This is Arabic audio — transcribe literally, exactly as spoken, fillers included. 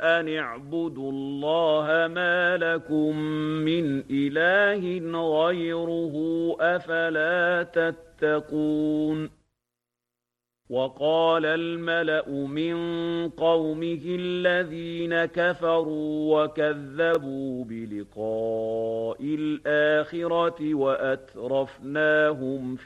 أن اعبدوا الله ما لكم من إله غيره أفلا تتقون وقال الملأ من قومه الذين كفروا وكذبوا بلقاء الآخرة وأترفناهم